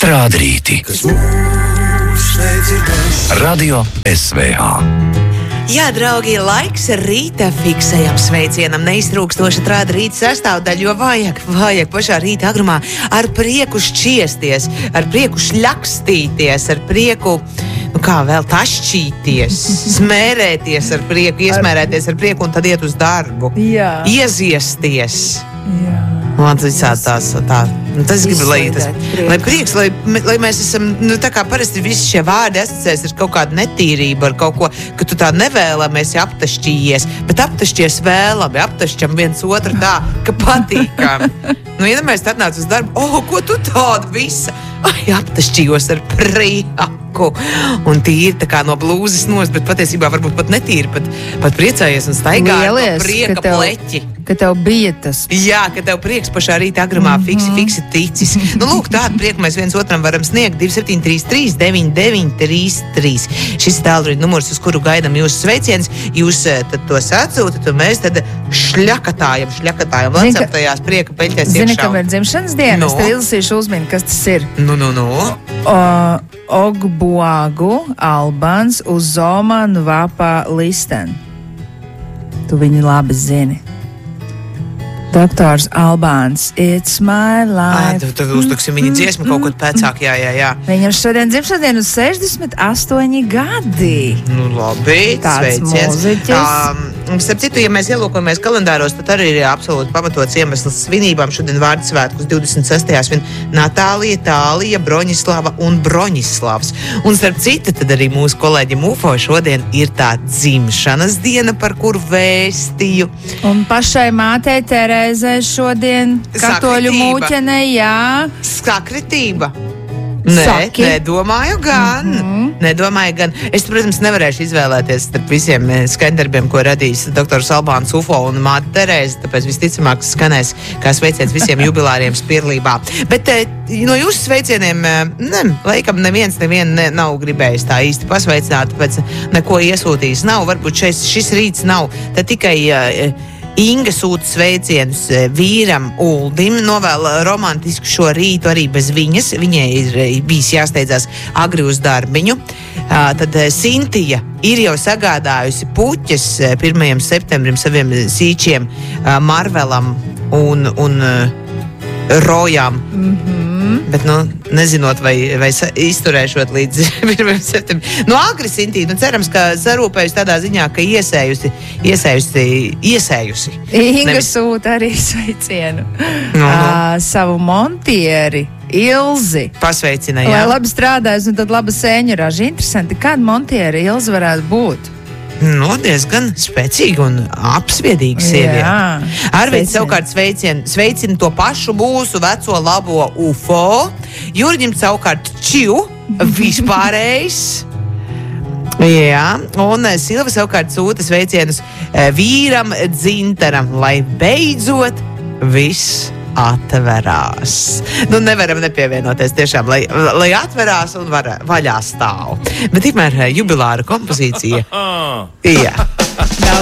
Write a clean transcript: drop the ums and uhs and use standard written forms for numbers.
Strādrīti. Radio SVH. Jā, draugi, laiks rīta fiksējam sveicienam neiztrūkstoša trāda rīta sastāvdaļa, jo vajag pašā rīta agrumā ar prieku šķiesties, ar prieku šļakstīties, ar prieku, kā vēl tašķīties, smērēties ar prieku, iesmērēties ar prieku un tad iet uz darbu. Jā. Ieziesties. Jā. Man tas tā. Tas gribu, lai prieks, lai mēs esam, tā kā parasti visi šie vārdi asociēs ar kaut kādu netīrību, ar kaut ko, ka tu tā nevēlamies aptašķījies, bet aptašķies vēlami, aptašķam viens otru tā, ka patīkam. Ja mēs tad nāc uz darbu, ko tu tādu visa? Aptašķījos ar prieku. Un tīri tā kā no blūzes nost, bet patiesībā varbūt pat netīri, pat priecājies un staigā ar to prieka pleķi. Ka tev bija tas. Jā, ka tev prieks pašā rīta agrumā fiksi ticis. Lūk, tādu prieku mēs viens otram varam sniegt 2733 9933. Šis ir tālruņa numurs, uz kuru gaidam jūsu sveicienus. Jūs tad tos atsūtat, un mēs tad šļakatājam, lancam tajās prieka peļķēs iekšā. Zini, kam ir dzimšanas diena? Es tev izlasīšu uzmini, kas tas ir. Ogbuagu Albans Uzoma Nvapa Listen. Tu viņu labi zini. Doktors Albāns, it's my life. Tad uztuksim viņa dziesmu kaut kur pēcāk, jā. Viņam šodien dzimšanas 68 gadi. Labi, tāds mūziķis. Starp citu, ja mēs ielūkojamies kalendāros, tad arī ir absolūti pamatots iemesls svinībām. Šodien vārdu svētkus 26. svin Natālija, Tālija, Broņislava un Broņislavs. Un starp citu, tad arī mūsu kolēģim UFO šodien ir tā dzimšanas diena, par kuru vēstīju. Un pašai mātei Terēzē šodien katoļu mūķenei, jā. Sakritība. Nedomāju gan. Es, protams, nevarēšu izvēlēties starp visiem skaņdarbiem, ko radīs doktors Albāns UFO un māte Terēze, tāpēc visticamāk skanēs kā sveiciens visiem jubilāriem Spirlībā. Bet no jūsu sveicieniem, laikam neviens nav gribējis tā īsti pasveicināt, tāpēc neko iesūtījis nav. Varbūt šis rīts nav, tad tikai Inga sūta sveicienus vīram Uldim, novēl romantisku šo rītu arī bez viņas. Viņai ir bijis jāsteidzās agri uz darbiņu. Tad Sintija ir jau sagādājusi puķes 1. septembrim saviem sīčiem Marvelam un Rojām. Bet, nezinot, vai izturēšot līdz 1. septembrim. Agri Sintī, cerams, ka sarūpējusi tādā ziņā, ka iesējusi. Inga sūta arī sveicienu. Savu montieri Ilzi. Pasveicina, jā. Lai labi strādājas un tad laba sēņu raža. Interesanti, kāda montieri Ilzi varētu būt? Diezgan spēcīga un apsviedīga sieviete. Arvīds savukārt sveicina to pašu mūsu veco labo UFO. Jurģim savukārt čiu, vispārējs. Jā, un Silva savukārt sūta sveicienus vīram Dzintaram, lai beidzot viss atverās. Nevaram nepievienoties tiešām, lai atverās un vaļā stāv. Bet tikmēr jubilāra kompozīcija. Jā.